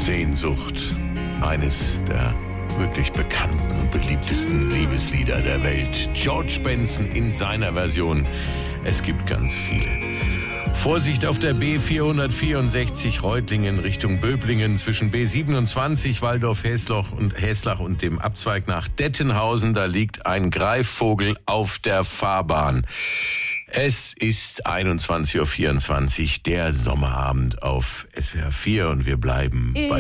Sehnsucht, eines der wirklich bekannten und beliebtesten Liebeslieder der Welt. George Benson in seiner Version. Es gibt ganz viele. Vorsicht auf der B464 Reutlingen Richtung Böblingen zwischen B27 Waldorf-Häslach und dem Abzweig nach Dettenhausen. Da liegt ein Greifvogel auf der Fahrbahn. Es ist 21:24 Uhr, der Sommerabend auf SWR 4 und wir bleiben bei